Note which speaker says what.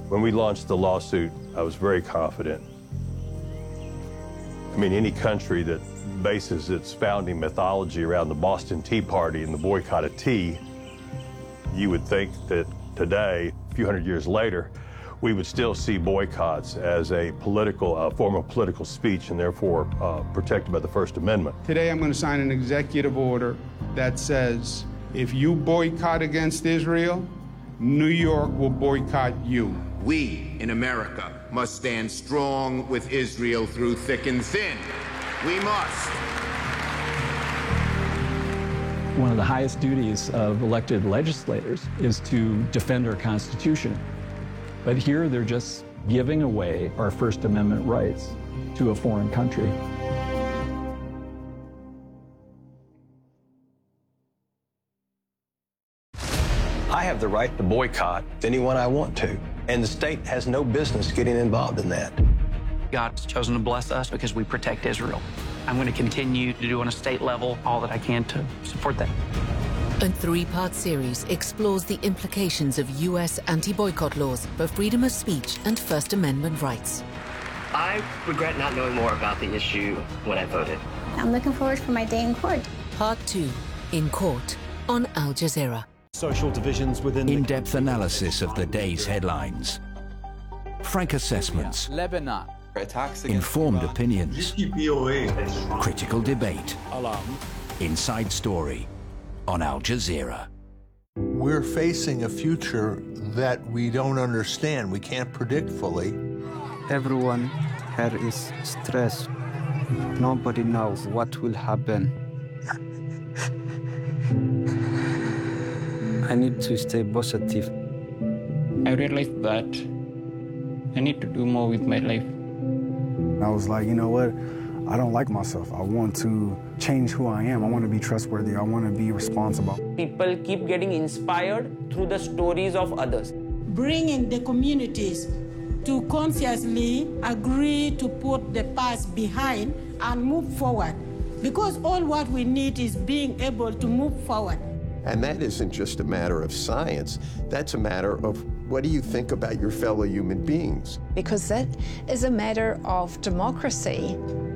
Speaker 1: When we launched the lawsuit, I was very confident. I mean, any country that bases its founding mythology around the Boston Tea Party and the boycott of tea, you would think that today, a few hundred years later, we would still see boycotts as a political form of political speech and therefore protected by the First Amendment.
Speaker 2: Today I'm going to sign an executive order that says if you boycott against Israel, New York will boycott you.
Speaker 3: We in America must stand strong with Israel through thick and thin. We must.
Speaker 4: One of the highest duties of elected legislators is to defend our Constitution. But here they're just giving away our First Amendment rights to a foreign country.
Speaker 5: I have the right to boycott anyone I want to, and the state has no business getting involved in that.
Speaker 6: God's chosen to bless us because we protect Israel. I'm going to continue to do on a state level all that I can to support that.
Speaker 7: A three-part series explores the implications of U.S. anti-boycott laws for freedom of speech and First Amendment rights.
Speaker 8: I regret not knowing more about the issue when I voted.
Speaker 9: I'm looking forward for my day in court.
Speaker 7: Part 2, In Court, on Al Jazeera.
Speaker 10: Social divisions within
Speaker 11: in-depth analysis of the day's headlines. Frank assessments.
Speaker 12: Lebanon.
Speaker 11: Informed opinions. Critical debate. Inside Story on Al Jazeera.
Speaker 13: We're facing a future that we don't understand, we can't predict fully.
Speaker 14: Everyone here is stressed. Nobody knows what will happen. I need to stay positive.
Speaker 15: I realized that I need to do more with my life.
Speaker 16: I was like, you know what? I don't like myself. I want to change who I am. I want to be trustworthy. I want to be responsible.
Speaker 17: People keep getting inspired through the stories of others.
Speaker 18: Bringing the communities to consciously agree to put the past behind and move forward. Because all what we need is being able to move forward.
Speaker 19: And that isn't just a matter of science. That's a matter of what do you think about your fellow human beings?
Speaker 20: Because that is a matter of democracy.